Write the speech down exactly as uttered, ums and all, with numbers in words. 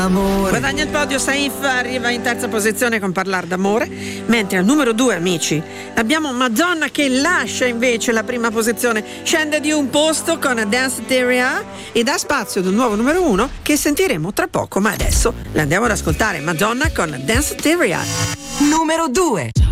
Guadagna il podio Saif, arriva in terza posizione con Parlar d'amore, mentre al numero due, amici, abbiamo Madonna che lascia invece la prima posizione, scende di un posto con Dance Theoria e dà spazio ad un nuovo numero uno che sentiremo tra poco, ma adesso la andiamo ad ascoltare. Madonna con Dance Theoria. Numero due.